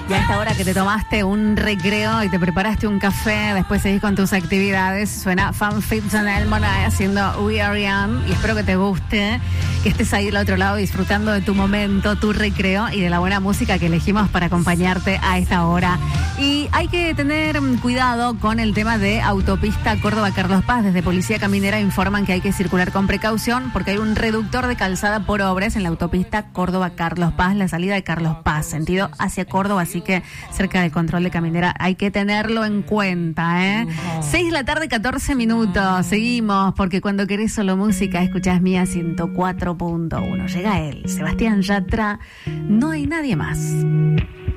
Y a esta hora que te tomaste un recreo y te preparaste un café, después seguís con tus actividades, suena Fanfit Chanel Monáe haciendo We Are Young, y espero que te guste, que estés ahí al otro lado disfrutando de tu momento, tu recreo y de la buena música que elegimos para acompañarte a esta hora. Y hay que tener cuidado con el tema de autopista Córdoba-Carlos Paz. Desde Policía Caminera informan que hay que circular con precaución porque hay un reductor de calzada por obras en la autopista Córdoba-Carlos Paz, la salida de Carlos Paz, sentido hacia Córdoba, así que cerca del control de Caminera hay que tenerlo en cuenta, ¿eh? 6:14 p.m. Seguimos, porque cuando querés solo música, escuchás Mía 104.1. Llega él, Sebastián Yatra, No hay nadie más.